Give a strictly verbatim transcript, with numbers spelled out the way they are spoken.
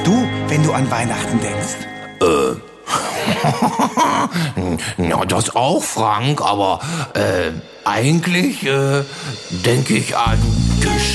machst du, wenn du an Weihnachten denkst? Äh. Ja, das auch, Frank, aber äh, eigentlich äh, denke ich an Geschichten.